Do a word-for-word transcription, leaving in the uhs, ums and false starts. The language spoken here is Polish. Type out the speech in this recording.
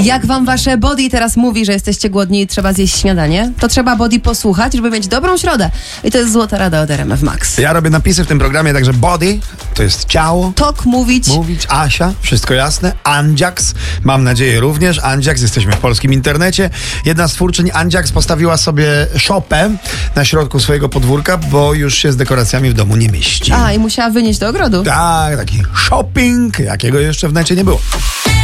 Jak wam wasze body teraz mówi, że jesteście głodni i trzeba zjeść śniadanie, to trzeba body posłuchać, żeby mieć dobrą środę. I to jest złota rada od R M F Max. Ja robię napisy w tym programie, także body to jest ciało. Talk, mówić. Mówić, Asia, wszystko jasne. Andziaks, mam nadzieję również. Andziaks, jesteśmy w polskim internecie. Jedna z twórczyń Andziaks postawiła sobie szopę na środku swojego podwórka, bo już się z dekoracjami w domu nie mieści. A, i musiała wynieść do ogrodu. Tak, taki shopping, jakiego jeszcze w necie nie było.